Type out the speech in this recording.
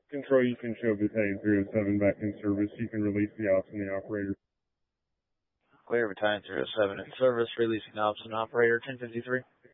Control, you can show Battalion 307 back in service. You can release the ops and the operator. Clear, Battalion 307 in service, releasing ops and operator 1053.